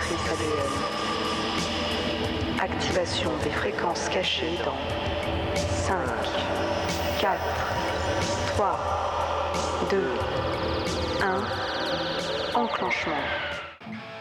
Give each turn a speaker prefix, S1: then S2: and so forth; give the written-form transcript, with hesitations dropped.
S1: matrice ADN. Activation des fréquences cachées dans 5, 4, 3, 2, 1, enclenchement.